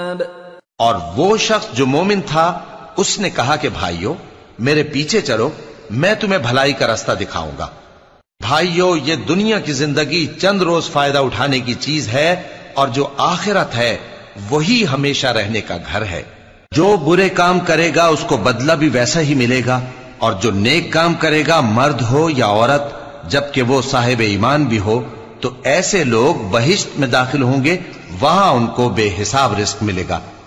और वो शख्स जो मोमिन था उसने कहा कि भाइयों मेरे पीछे चलो, मैं तुम्हें भलाई का रास्ता दिखाऊंगा। भाइयों, ये दुनिया की जिंदगी चंद रोज फायदा उठाने की चीज है और जो आखिरत है वही हमेशा रहने का घर है। जो बुरे काम करेगा उसको बदला भी वैसा ही मिलेगा, और जो नेक काम करेगा मर्द हो या औरत, जबकि वो साहिब ईमान भी हो, तो ऐसे लोग बहिश्त में दाखिल होंगे, वहां उनको बेहिसाब रिस्क मिलेगा।